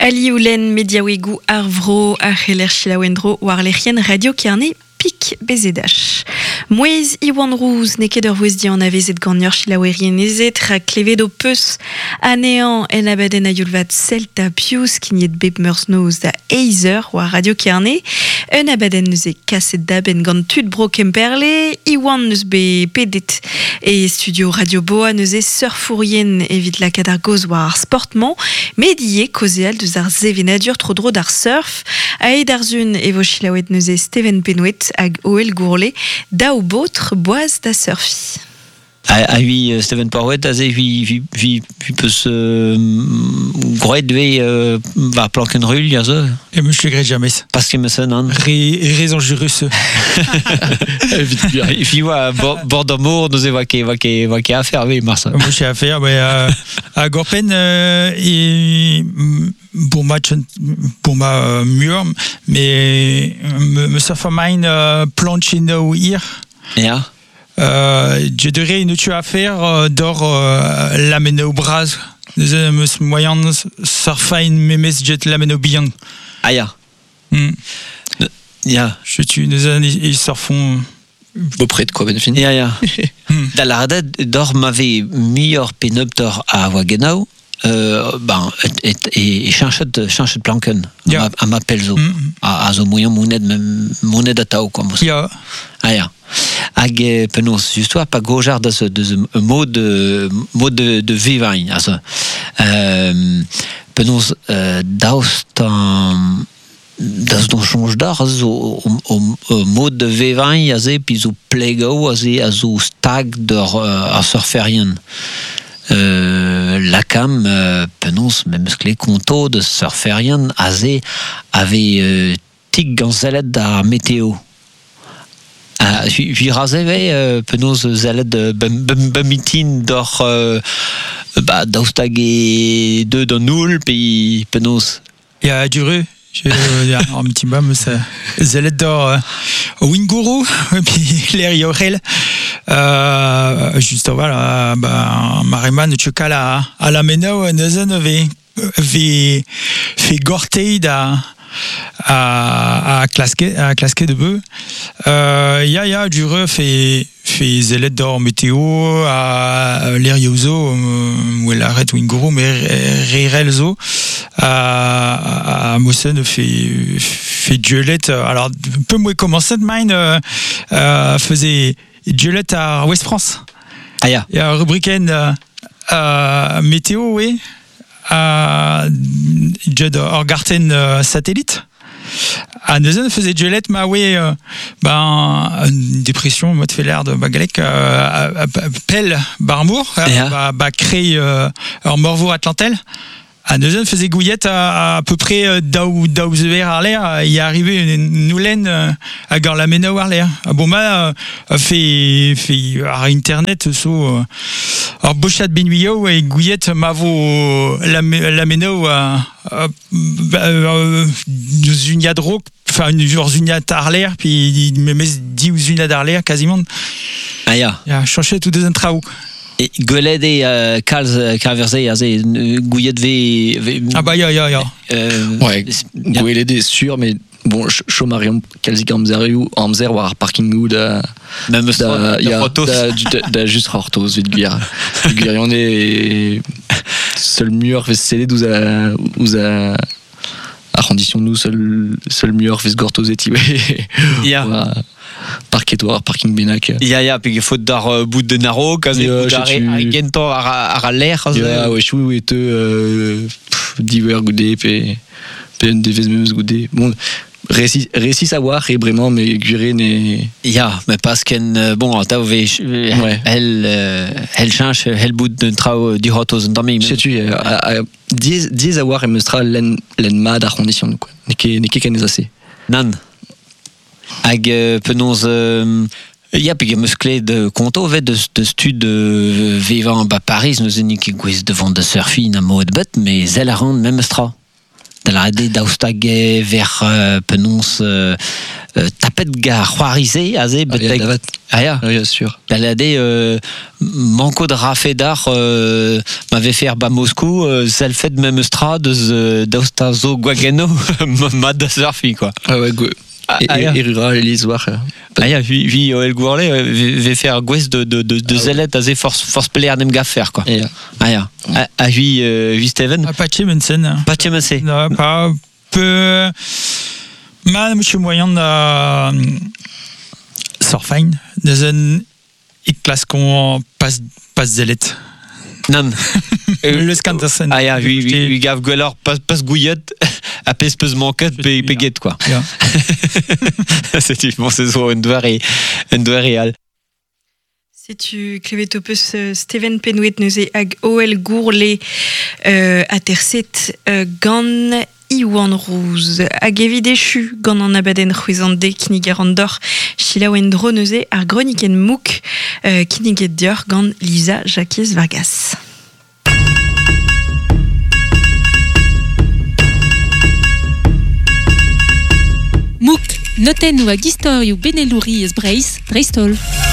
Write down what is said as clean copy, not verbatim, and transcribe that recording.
Alioulen mediawegu arvro a cheler chilawendro war lerien radio Kearney pik bezedash. Mouez iwan rouz neket ur voez di an avezet gagnor chilawerien ezet ra klevedo peus anean en abaden a yulvat selta pius kinjet bep meurs noz da eizer war radio Kearney en abaden neus e kaset da ben gant tud bro kemperle iwan neus be pedet e studio radio boa neus e surfourien evit la kadar goz war sportman medie kozeal deus ar zevenadur tro dro d'ar surf a e darzun evo chilawet neus e Steven Penouet hag Oel Gourlet da ou botre boaz da surfi. Oui, Steven Penouet a vi peus groet ve va plankenrul ya zo. Et me gret jamais. Parce que me sonan. Raison jurus. Vi wa bord d'amour nous va que à faire oui Marsa. Moi j'ai à faire mais à Gorpen pour ma mur mais me surf mine planchino hier. Ja. Je dirais une tu à faire d'or la mena au bras me moyen surfine memes jet la mena au bien. Ah ja. Ja. Je tu nous ils surfont auprès de quoi benfin. Ja. Da la rada d'or m'avait meilleur penoptor à Wagenau. Et chanchet planken à ma pelzo à zo moyen moned à tao comme ça. Ah ja. Hag penos justo pa gojar da ce mot de vivant also penos daustan das don change d'ar zo mot de vivant azé puis zo plego azé azo stag d'or a surferien la cam penos même les conto de surferien azé avait tig ganzelet da météo. Vi razeve penos zelet bemitin d'or daoustag e deux d'un noul puis penos. Il y a du rue. Un petit bam ça zelet d'or Winguru puis l'air yorel juste voilà Mariman chukal à la meno nezen ve fait gortei da à clasquer de bœuf ya du ref fait zelet d'or météo à l'air yozo où elle arrête Winguru mais rirelzo à Mossen fait Dieulette alors peu moins commencé de mine faisait Dieulette à West France. Ah ya. Il y a rubrique météo oui Judd Orgarten satellite à Neuzen faisait Dieulette ma oui dépression mode fait l'air de bagalek pelle Barmour créé Morveau Atlantel. À Neuzen faisait Gouillette à peu près d'Auzever Arler il est arrivé une noulaine à Gorlamena Arler à Boma fait à internet so alors Bochat Benuyo et Gouillette mavo la meno une yadro enfin une Arler puis même 10 ou une d'Arler quasiment ah ya changé tout des intraou. Et Goled et Calverzé azé Gouillet v ah bah ya ouais Gouillet est sûr mais bon Chomarion Kalzik Amzer war parking ou da même da juste Hortos Vidguir on est seul mur fait céder nous a arrondissons nous seul mur fait Gortos et ya parking benak ya puis il faut dar bout de naro quasi gento à l'air ya ouais oui te diver goudé puis des vesmes goudé bon récit savoir et vraiment mais Guirin et ya mais parce qu'en bon t'as elle change elle bout de trao du hotos dans mes sais tu 10 avoir et mestra len mad arrondition quoi neke canes assez nan hag penons ya puis musclé de conto ve de stud vivant à Paris nous unique quiz devant de surfi na mode but mais elle a rend même stra de la rade d'austag vers penons tapet gar roirisé azé Ah ja. Oui, bien sûr. La manco de rafedar m'avait fait à Moscou, ça le fait de même strade d'Ostazo Guageno, mad de surfi quoi. Ah ouais, et rural Elise war. Ah ja, wie El Gourlet vais faire guest de zelet à force player nem gaffer quoi. Ah ja. Ah wie Steven. Pas Chemensen. Pas Chemensen. Non, pas peu. Man, je suis moyen de surfing. Dans une classe qu'on passe zelet. Non. Le Scandersen. Ah ja, wie gav gwellor pas gouillet a pes manquet peget quoi. Ja. C'est bon c'est so un doigt réel. Si tu clevet opus Steven Penouet neuze ag OL Gourlet a terset gant Iwan Rouz hag evidéchu gant an abaden c'hwezande kinigarandor Chilawendro neuze ar groniken mouk kiniget dior gant Lisa Jacques Vargas. Mouk, noten ou hag istorioù benelouri eus Breis, Dreistol.